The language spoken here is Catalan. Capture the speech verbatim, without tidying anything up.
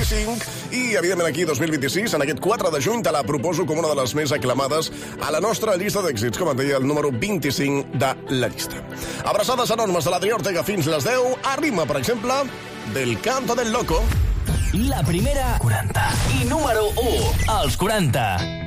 vint-i-cinc i, evidentment, aquí, dos mil vint-i-sis, en aquest quatre de juny, te la proposo com una de les més aclamades a la nostra llista d'èxits, com et deia, el número vint-i-cinc de la llista. Abraçades enormes de l'Adrià Ortega fins les deu, a ritme, per exemple, del Canto del Loco. La primera quaranta i número u als quaranta.